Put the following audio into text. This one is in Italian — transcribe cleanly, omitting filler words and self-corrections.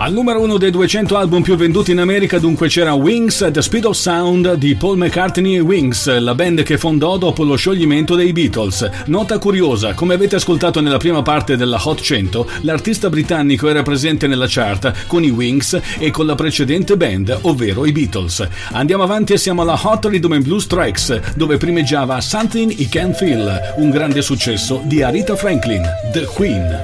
Al numero 1 dei 200 album più venduti in America dunque c'era Wings, The Speed of Sound di Paul McCartney e Wings, la band che fondò dopo lo scioglimento dei Beatles. Nota curiosa, come avete ascoltato nella prima parte della Hot 100, l'artista britannico era presente nella chart con i Wings e con la precedente band, ovvero i Beatles. Andiamo avanti e siamo alla Hot Rhythm and Blues Tracks, dove primeggiava Something You Can Feel, un grande successo di Aretha Franklin, The Queen.